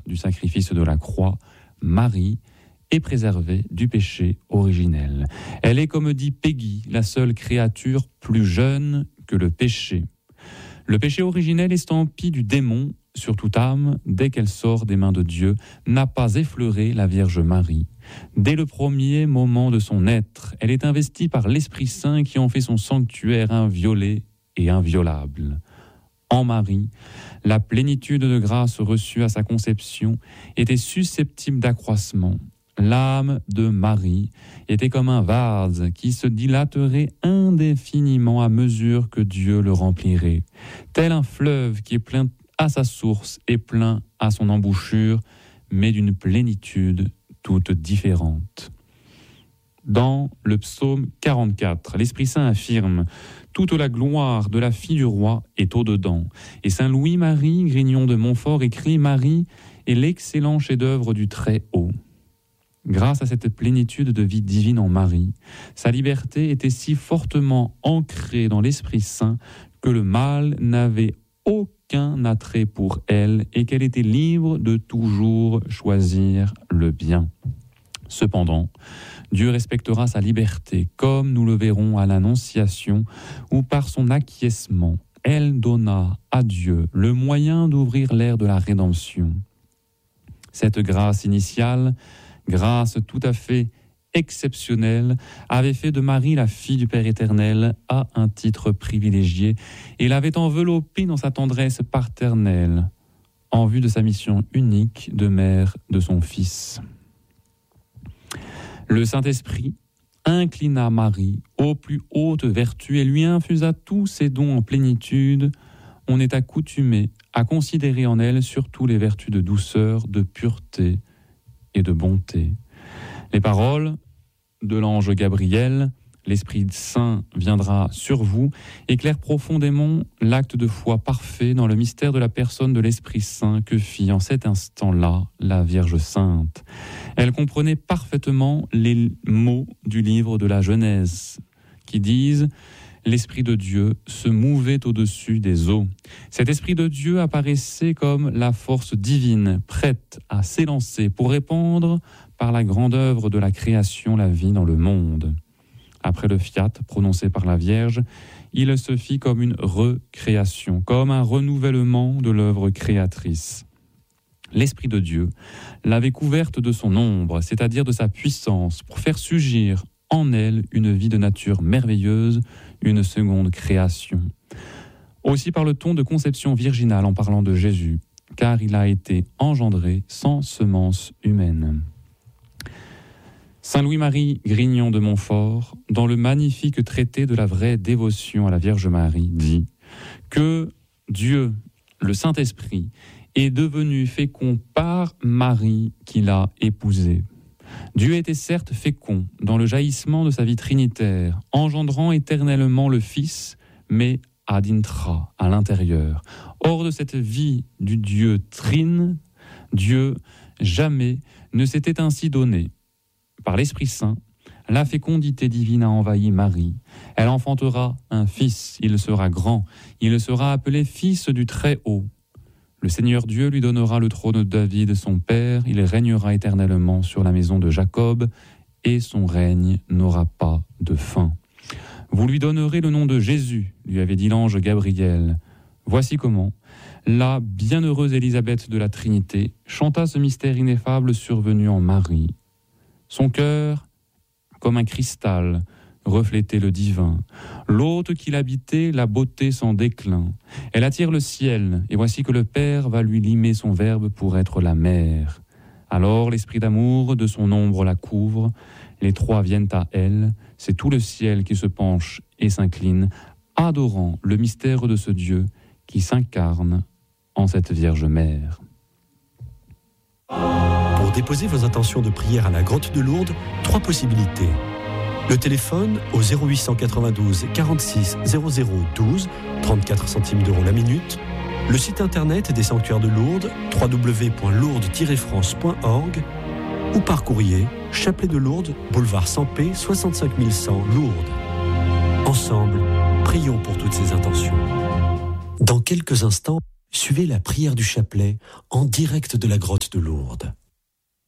du sacrifice de la croix, Marie est préservée du péché originel. Elle est, comme dit Peggy, la seule créature plus jeune que le péché. Le péché originel, estampille du démon sur toute âme, dès qu'elle sort des mains de Dieu, n'a pas effleuré la Vierge Marie. Dès le premier moment de son être, elle est investie par l'Esprit Saint qui en fait son sanctuaire inviolé et inviolable. En Marie, la plénitude de grâce reçue à sa conception était susceptible d'accroissement. L'âme de Marie était comme un vase qui se dilaterait indéfiniment à mesure que Dieu le remplirait, tel un fleuve qui est plein à sa source et plein à son embouchure, mais d'une plénitude toute différente. Dans le psaume 44, l'Esprit Saint affirme « Toute la gloire de la fille du roi est au-dedans ». Et saint Louis-Marie Grignon de Montfort écrit « Marie est l'excellent chef-d'œuvre du Très-Haut ». Grâce à cette plénitude de vie divine en Marie, sa liberté était si fortement ancrée dans l'Esprit Saint que le mal n'avait aucun attrait pour elle et qu'elle était libre de toujours choisir le bien. Cependant, Dieu respectera sa liberté, comme nous le verrons à l'Annonciation, où par son acquiescement, elle donna à Dieu le moyen d'ouvrir l'ère de la rédemption. Cette grâce initiale, grâce tout à fait exceptionnelle, avait fait de Marie la fille du Père éternel à un titre privilégié et l'avait enveloppée dans sa tendresse paternelle, en vue de sa mission unique de mère de son Fils. Le Saint-Esprit inclina Marie aux plus hautes vertus et lui infusa tous ses dons en plénitude. On est accoutumé à considérer en elle surtout les vertus de douceur, de pureté et de bonté. Les paroles de l'ange Gabriel, l'Esprit Saint viendra sur vous, éclairent profondément l'acte de foi parfait dans le mystère de la personne de l'Esprit Saint que fit en cet instant-là la Vierge Sainte. Elle comprenait parfaitement les mots du livre de la Genèse qui disent « L'Esprit de Dieu se mouvait au-dessus des eaux ». Cet Esprit de Dieu apparaissait comme la force divine, prête à s'élancer pour répandre par la grande œuvre de la création la vie dans le monde. Après le fiat prononcé par la Vierge, il se fit comme une recréation, comme un renouvellement de l'œuvre créatrice. L'Esprit de Dieu l'avait couverte de son ombre, c'est-à-dire de sa puissance, pour faire surgir en elle une vie de nature merveilleuse, une seconde création. Aussi par le ton de conception virginale en parlant de Jésus, car il a été engendré sans semence humaine. Saint Louis-Marie Grignon de Montfort, dans le magnifique traité de la vraie dévotion à la Vierge Marie, dit que Dieu, le Saint-Esprit, est devenu fécond par Marie qui l'a épousée. Dieu était certes fécond dans le jaillissement de sa vie trinitaire, engendrant éternellement le Fils, mais ad intra, à l'intérieur. Hors de cette vie du Dieu trine, Dieu jamais ne s'était ainsi donné. Par l'Esprit Saint, la fécondité divine a envahi Marie. Elle enfantera un fils, il sera grand, il sera appelé fils du Très-Haut. Le Seigneur Dieu lui donnera le trône de David, son père, il régnera éternellement sur la maison de Jacob, et son règne n'aura pas de fin. Vous lui donnerez le nom de Jésus, lui avait dit l'ange Gabriel. Voici comment la bienheureuse Élisabeth de la Trinité chanta ce mystère ineffable survenu en Marie. Son cœur, comme un cristal, reflétait le divin. L'hôte qui l'habitait, la beauté sans déclin. Elle attire le ciel, et voici que le Père va lui limer son verbe pour être la mère. Alors l'esprit d'amour de son ombre la couvre, les trois viennent à elle, c'est tout le ciel qui se penche et s'incline, adorant le mystère de ce Dieu qui s'incarne en cette Vierge Mère. Pour déposer vos intentions de prière à la grotte de Lourdes, 3 possibilités. Le téléphone au 0892 46 0012, 34 centimes d'euros la minute. Le site internet des sanctuaires de Lourdes, www.lourdes-france.org, ou par courrier, Chapelet de Lourdes, boulevard Sampé, 65 100 Lourdes. Ensemble, prions pour toutes ces intentions. Dans quelques instants, Suivez la prière du chapelet en direct de la grotte de Lourdes.